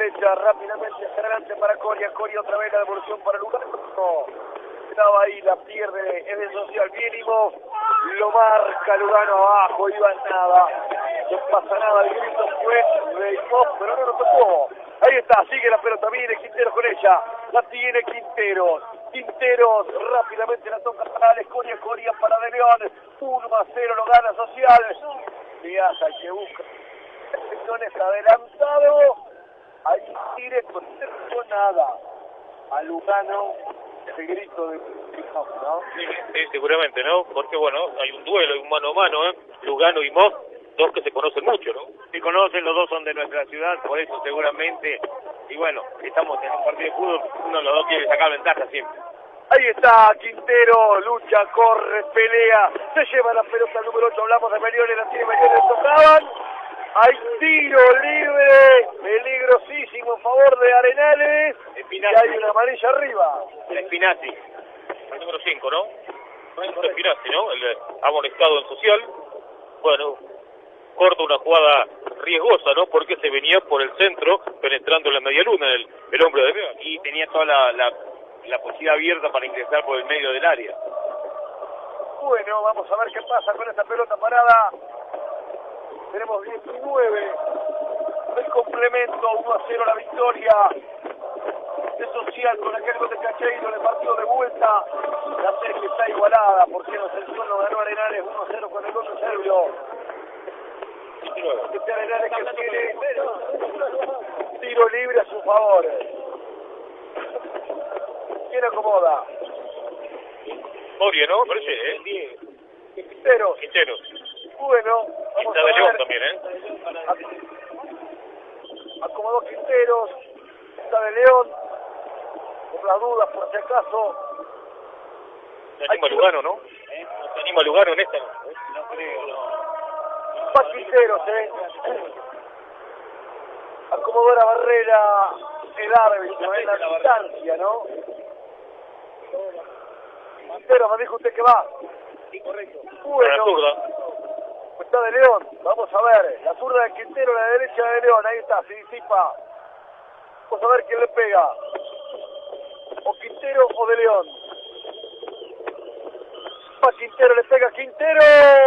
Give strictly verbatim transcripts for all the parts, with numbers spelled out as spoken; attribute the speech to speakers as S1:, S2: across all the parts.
S1: derecha, rápidamente hacia adelante para Coria, Coria otra vez la devolución para Lugano. Estaba ahí, la pierde, es de social mínimo, lo marca Lugano abajo, iba en nada, no pasa nada, el grito fue de Imos, pero no lo tocó. Ahí está, sigue la pelota, viene Quinteros con ella, la tiene Quinteros, Quinteros rápidamente la toca para Alex Coria, Coria para De León, uno a cero lo gana Social, Díaz al que busca, secciones adelantado, ahí tire con nada, a Lugano, ese grito de ¿no?
S2: Sí, sí, seguramente, ¿no? Porque bueno, hay un duelo, hay un mano a mano, ¿eh? Lugano y Moss, dos que se conocen mucho, ¿no?
S3: Se conocen, los dos son de nuestra ciudad, por eso seguramente, y bueno, estamos en un partido de fútbol, uno de los dos quiere sacar ventaja siempre.
S1: Ahí está Quintero, lucha, corre, pelea, se lleva la pelota número ocho, hablamos de Melione, la tiene Melione, tocaban, hay tiro libre, peligrosísimo a favor de Arenales,
S3: Espinazzi.
S1: Y hay una amarilla arriba.
S3: El Espinazzi.
S2: El número cinco, ¿no? El Espinazzi, ¿no? El amonestado en Social. Bueno, corta una jugada riesgosa, ¿no? Porque se venía por el centro, penetrando en la media luna el, el hombre de León.
S3: Y tenía toda la, la, la posibilidad abierta para ingresar por el medio del área.
S1: Bueno, vamos a ver qué pasa con esta pelota parada. Tenemos diecinueve. El complemento, uno a cero la victoria de Social con aquel gol de Cacheiro, le partió de vuelta. La serie está igualada porque la Ascensión lo ganó Arenales uno a cero con el gol de Servio. Este Arenales que tiene tiro libre a su favor. ¿Quién acomoda?
S2: Coria, ¿no? Parece, ¿eh?
S1: Quinteros.
S2: Quinteros.
S1: Bueno, vamos
S2: Está
S1: a
S2: de León
S1: ver.
S2: también, ¿eh?
S1: Acomodó Quinteros, está de León, por las dudas, por si acaso.
S2: Se anima Lugano, ¿no? ¿Eh? Se anima Lugano en esta, ¿no?
S3: No creo, no.
S1: Va Quinteros, eh. Acomodó la barrera el árbitro, en la distancia, ¿no? Quinteros, me dijo usted que va.
S3: Sí, correcto.
S2: Para la
S1: Bueno,
S2: zurda.
S1: está de León, vamos a ver. La zurda de Quintero, la derecha de León, ahí está, se disipa. Vamos a ver quién le pega. O Quintero o de León. Va Quintero, le pega Quintero.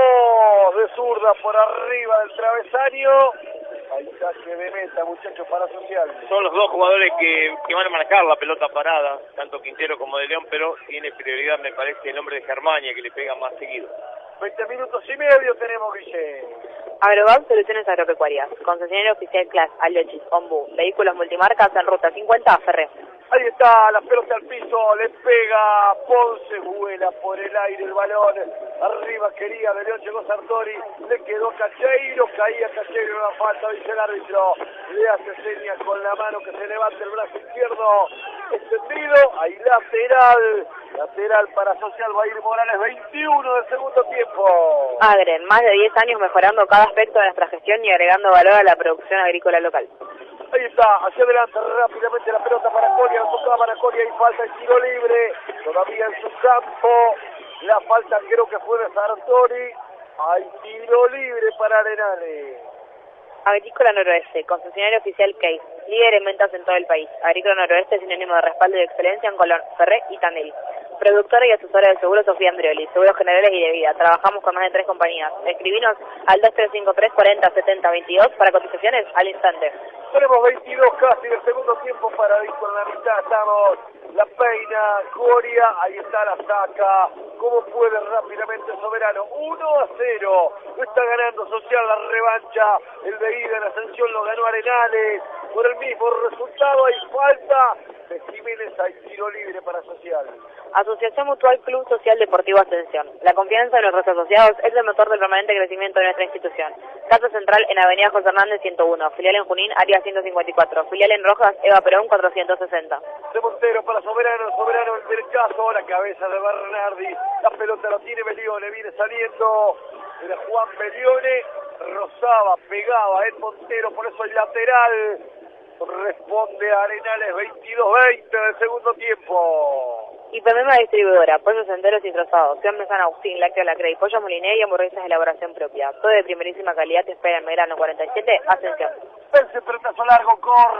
S1: De zurda por arriba del travesaño. Ahí está que de meta, muchachos, para Social.
S3: Son los dos jugadores que, que van a marcar la pelota parada, tanto Quintero como de León, pero tiene prioridad, me parece, el hombre de Germania, que le pega más seguido.
S1: veinte minutos y medio tenemos, Guille.
S4: Agrobank Soluciones Agropecuarias, concesionario oficial Class, Aliochis, Ombu, vehículos multimarcas en ruta cincuenta a Ferré.
S1: Ahí está, la pelota al piso, le pega Ponce, vuela por el aire el balón, arriba quería, de León llegó Sartori, le quedó Cacheiro, caía Cacheiro en la falta, dice el árbitro, le hace señas con la mano que se levante el brazo izquierdo, extendido, ahí lateral, lateral para Social, va a ir Morales, veintiuno del segundo tiempo.
S4: Agren, más de diez años mejorando cada aspecto de nuestra gestión y agregando valor a la producción agrícola local.
S1: Ahí está, hacia adelante rápidamente la pelota para Coria, la tocaba para Coria y falta el tiro libre, todavía en su campo, la falta creo que fue de Sartori, hay tiro libre para Arenales.
S4: Agrícola Noroeste, concesionario oficial Case, líder en ventas en todo el país. Agrícola Noroeste, sinónimo de respaldo y excelencia en Colón, Ferré y Tandil. Productora y asesora de seguros Sofía Andrioli, seguros generales y de vida. Trabajamos con más de tres compañías. Escribinos al dos tres cinco tres cuarenta setenta veintidós para cotizaciones al instante.
S1: Tenemos veintidós casi del segundo tiempo paradito en la mitad, estamos, la peina, Coria, ahí está la saca, cómo puede rápidamente Soberano, uno a cero, no está ganando Social la revancha, el de ida en Ascensión lo ganó Arenales, por el mismo resultado hay falta de Jiménez, hay tiro libre para Social.
S4: Asociación Mutual Club Social Deportivo Ascensión. La confianza de nuestros asociados es el motor del permanente crecimiento de nuestra institución. Casa central en Avenida José Hernández ciento uno, filial en Junín, área ciento cincuenta y cuatro, filial en Rojas, Eva Perón cuatrocientos sesenta.
S1: De Montero para Soberano, Soberano el derechazo, la cabeza de Bernardi, la pelota la tiene Melione, viene saliendo, era Juan Melione, rozaba, pegaba en Montero, por eso el lateral, responde a Arenales, veintidós veinte del segundo tiempo.
S4: Hipemema Distribuidora, pollos enteros y trozados, Fiambre San Agustín, Lácteo Lacrey, pollo molinero y hamburguesas de elaboración propia. Todo de primerísima calidad, te espera en Medrano cuarenta y siete, Ascensión.
S1: Vence, pelotazo largo, corre.